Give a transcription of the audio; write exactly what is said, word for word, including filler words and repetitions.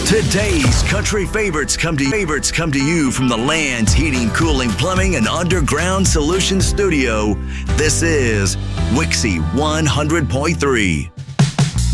Today's country favorites come to favorites come to you from the Land's Heating, Cooling, Plumbing, and Underground Solutions Studio. This is Wixie one hundred point three.